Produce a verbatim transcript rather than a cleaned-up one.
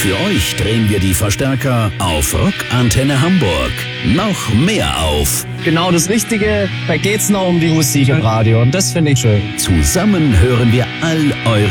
für euch drehen wir die Verstärker auf Rockantenne Hamburg. Noch mehr auf. Genau das Richtige, da geht's noch um die Musik im Radio und das finde ich schön. Zusammen hören wir all eure